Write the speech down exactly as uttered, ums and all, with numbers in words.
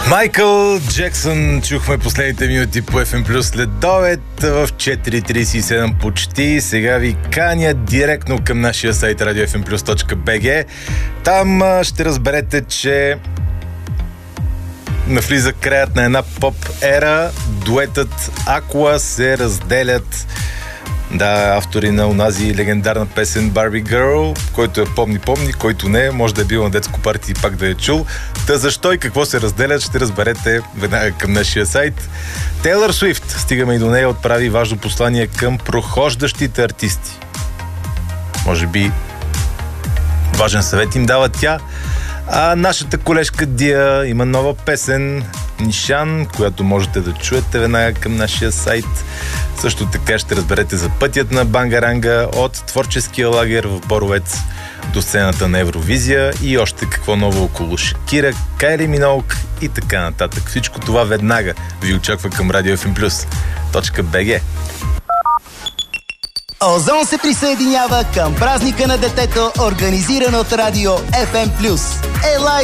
Майкъл Джексън чухме последните минути по Еф Ем Плюс следобед в четири трийсет и седем почти. Сега ви каня директно към нашия сайт радио еф ем плюс точка би джи. Там ще разберете, че навлиза краят на една поп-ера. Дуетът Aqua се разделят. Да, автори на онази легендарна песен Barbie Girl, който е помни-помни, който не, може да е бил на детско парти и пак да е чул. Та защо и какво се разделят, ще разберете веднага към нашия сайт. Тейлър Суифт, стигаме и до нея, отправи важно послание към прохождащите артисти. Може би важен съвет им дава тя. А нашата колежка Дия има нова песен Нишан, която можете да чуете веднага към нашия сайт. Също така ще разберете за пътят на Бангаранга от творческия лагер в Боровец до сцената на Евровизия и още какво ново около Шакира, Кайли Миноуг и така нататък. Всичко това веднага ви очаква към радио еф ем плюс точка би джи. Озон се присъединява към празника на детето, организиран от радио Еф Ем плюс. Ела